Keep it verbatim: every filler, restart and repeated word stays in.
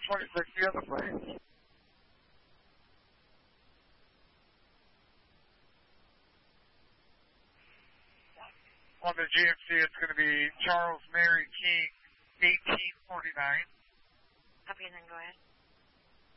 twenty-six, the other place. On the G M C, it's going to be Charles Mary King, eighteen forty-nine. Okay, then go ahead.